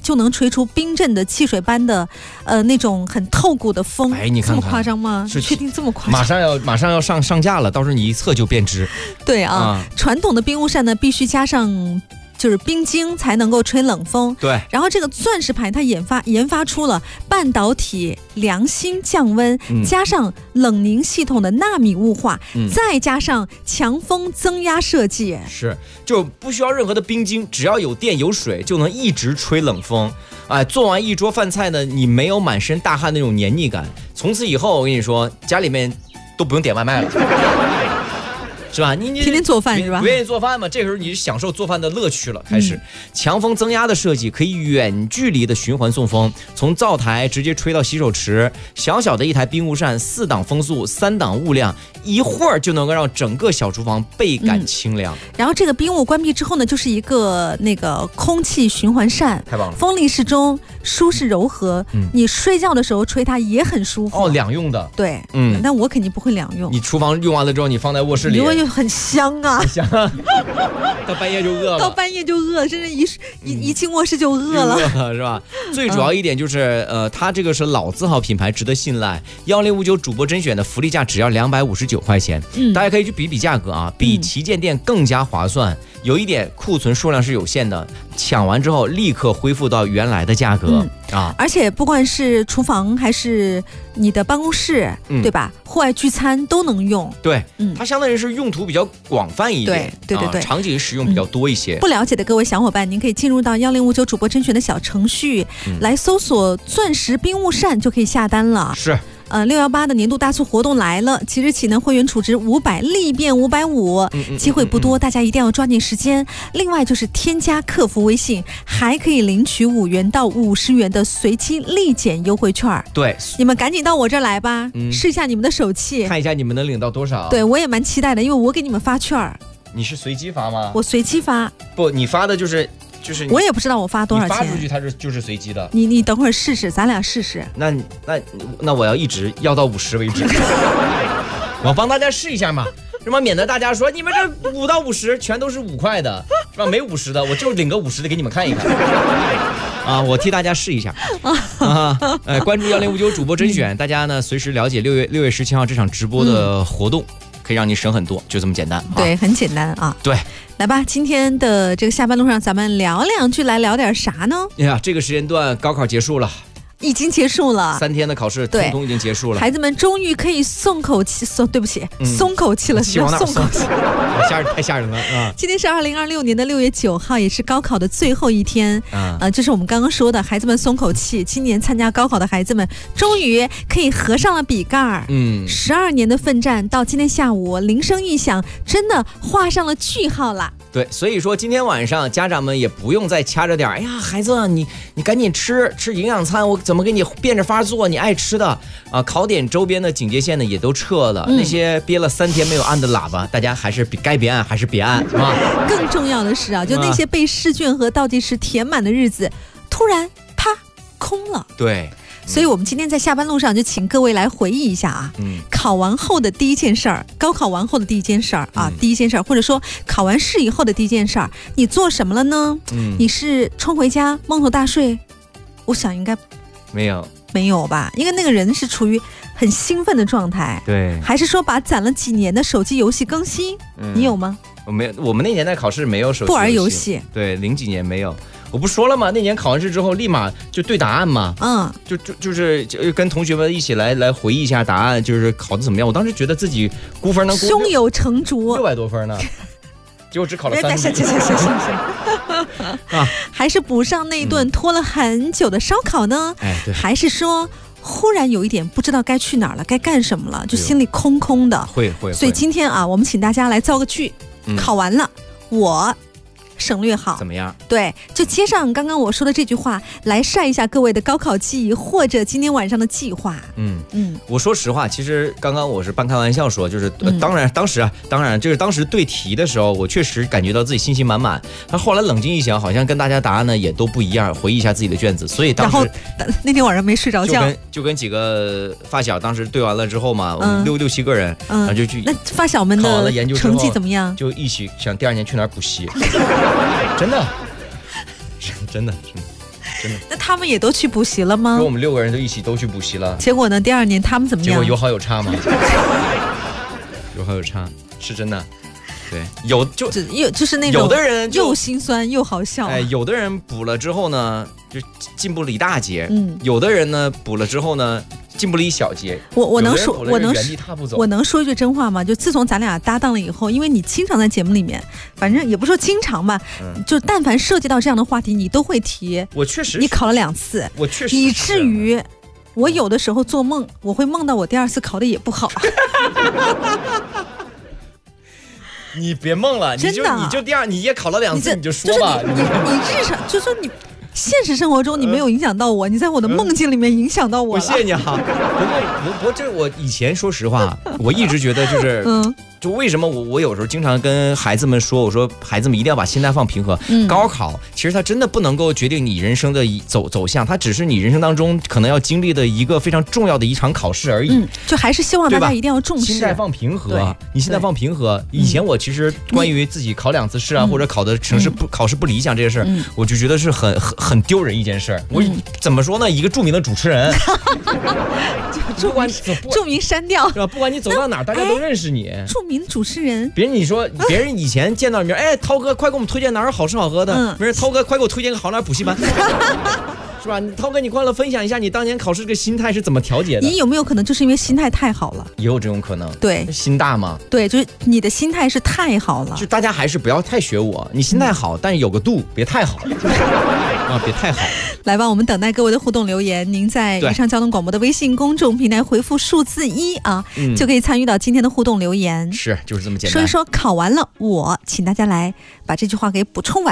就能吹出冰镇的汽水般的那种很透骨的风。 哎，你看看这么夸张吗？ 是确定这么夸张？ 马上要上架了，到时候你一测就变质。 对啊，传统的冰雾扇呢，必须加上就是冰晶才能够吹冷风。 对， 然后这个钻石牌它研发出了半导体良心降温，加上冷凝系统的纳米雾化，再加上强风增压设计， 是就不需要任何的冰晶，只要有电有水就能一直吹冷风。哎，做完一桌饭菜呢，你没有满身大汗那种黏腻感。从此以后，我跟你说，家里面都不用点外卖了。是吧？你天天做饭是吧？ 不愿意做饭嘛？这个时候你就享受做饭的乐趣了。开始，强风增压的设计可以远距离的循环送风，从灶台直接吹到洗手池。小小的一台冰雾扇，4档风速，3档雾量，一会儿就能够让整个小厨房倍感清凉。 然后这个冰雾关闭之后呢，就是一个那个空气循环扇， 太棒了， 风力适中，舒适柔和。你睡觉的时候吹它也很舒服。 哦，两用的。 对，但我肯定不会两用。 你厨房用完了之后，你放在卧室里。 很香啊， 很香啊，到半夜就饿了， 甚至一进卧室就饿了， 是吧？最主要一点就是，它这个是老字号品牌，值得信赖。1059主播甄选的福利价只要259块钱，大家可以去比比价格啊，比旗舰店更加划算。有一点，库存数量是有限的，抢完之后立刻恢复到原来的价格啊！ 而且不管是厨房还是你的办公室，对吧？户外聚餐都能用。 对，它相当于是用途比较广泛一点， 对， 场景使用比较多一些。 不了解的各位小伙伴，您可以进入到1059主播甄选的小程序，来搜索“钻石冰雾扇”就可以下单了。 是。 618的年度大促活动来了，即日起呢，会员储值500立变550，机会不多，大家一定要抓紧时间。另外就是添加客服微信，还可以领取5元到50元的随机立减优惠券。 对， 你们赶紧到我这儿来吧，试一下你们的手气， 看一下你们能领到多少。 对，我也蛮期待的，因为我给你们发券。 你是随机发吗？ 我随机发。 不，你发的就是我也不知道我发多少钱， 你发出去它就是随机的。 你等会儿试试，咱俩试试。 那我要一直要到50为止。我帮大家试一下嘛，是吧？免得大家说你们这5到50全都是5块的，是吧？没50的，我就领个50的给你们看一看。啊，我替大家试一下关注1059主播甄选，大家呢随时了解6月17号这场直播的活动。可以让你省很多，就这么简单。 对，很简单啊。 对， 来吧，今天的这个下班路上，咱们聊两句，来聊点啥呢？ 呀，这个时间段高考结束了。 已经结束了 ，3天的考试通通已经结束了， 孩子们终于可以松口气，松口气了， 气往哪松口气？ 太吓人了啊！ 今天是2026年的6月9号，也是高考的最后一天就是我们刚刚说的，孩子们松口气。今年参加高考的孩子们终于可以合上了笔盖儿。12年的奋战到今天下午铃声一响，真的画上了句号了。 对，所以说今天晚上家长们也不用再掐着点，哎呀，孩子你赶紧吃营养餐，我怎么给你变着法做你爱吃的啊？考点周边的警戒线呢也都撤了，那些憋了3天没有按的喇叭，大家还是该别按还是别按啊。 更重要的是啊，就那些被试卷和倒计时填满的日子，突然啪空了。 对。 所以我们今天在下班路上就请各位来回忆一下啊，考完后的第一件事儿，高考完后的第一件事儿啊，第一件事儿，或者说考完试以后的第一件事儿，你做什么了呢？你是冲回家蒙头大睡？我想应该没有吧，因为那个人是处于很兴奋的状态。 对， 还是说把攒了几年的手机游戏更新？你有吗？ 我没有，我们那年代考试没有手机不玩游戏。 对，00几年没有。我不说了吗？那年考完试之后，立马就对答案嘛，就是跟同学们一起来回忆一下答案，就是考的怎么样。我当时觉得自己估分能估胸有成竹 ，600多分呢，结果只考了30。 还是补上那一顿拖了很久的烧烤呢？还是说忽然有一点不知道该去哪儿了，该干什么了，就心里空空的。 会。 所以今天啊，我们请大家来造个句，考完了我省略号怎么样？ 对，就接上刚刚我说的这句话，来晒一下各位的高考记忆或者今天晚上的计划。 我说实话，其实刚刚我是半开玩笑说，就是当然就是当时对题的时候，我确实感觉到自己信心满满。但后来冷静一想，好像跟大家答案呢也都不一样。回忆一下自己的卷子，所以当时然后那天晚上没睡着觉， 就跟几个发小当时对完了之后嘛，我们6、7个人，然后就去。 那发小们的成绩怎么样？ 就一起想第2年去哪儿补习。真的。 真的。 那他们也都去补习了吗？ 我们6个人都一起都去补习了。 结果呢？第2年他们怎么样？ 结果有好有差吗？有好有差，是真的。对， 就是那种有的人又心酸又好笑。 哎，有的人补了之后呢，就进步了一大截。有的人呢补了之后呢，进步了一小截。 我能说一句真话吗？就自从咱俩搭档了以后，因为你经常在节目里面，反正也不说经常吧，就但凡涉及到这样的话题，你都会提。 我确实， 你考了2次， 我确实， 以至于我有的时候做梦，我会梦到我第2次考的也不好。 你别梦了，你就第2，你也考了2次，你就说吧。 你日常就说你现实生活中你没有影响到我，你在我的梦境里面影响到我了。 我谢谢你哈。不过这我以前说实话，我一直觉得就是，就为什么我有时候经常跟孩子们说，我说孩子们一定要把心态放平和。高考其实它真的不能够决定你人生的走向，它只是你人生当中可能要经历的一个非常重要的一场考试而已。 就还是希望大家一定要重视， 心态放平和。你心态放平和。以前我其实关于自己考2次试啊，或者考的考试不理想这些事儿，我就觉得是很丢人一件事儿。我怎么说呢？一个著名的主持人， 著名删掉是吧？不管你走到哪儿，大家都认识你。 著名主持人， 别人以前见到你，哎，涛哥，快给我们推荐哪儿好吃好喝的。没事，涛哥，快给我推荐个好哪儿补习班。是吧？涛哥，你快乐分享一下你当年考试这个心态是怎么调节的？ 你有没有可能就是因为心态太好了？ 也有这种可能。 对， 心大吗？ 对，就是你的心态是太好了。 就大家还是不要太学我，你心态好，但是有个度，别太好啊，别太好。 来吧，我们等待各位的互动留言。您在以上交通广播的微信公众平台回复数字1啊，就可以参与到今天的互动留言。 是，就是这么简单。 说一说考完了，请大家来把这句话给补充完。